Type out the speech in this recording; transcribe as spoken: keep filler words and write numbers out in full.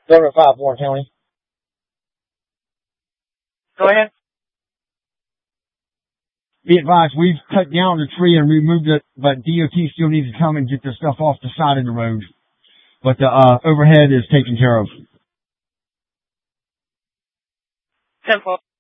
seven oh five, Warren County. Go ahead. Be advised, we've cut down the tree and removed it, but D O T still needs to come and get the stuff off the side of the road. But the uh, overhead is taken care of. ten four.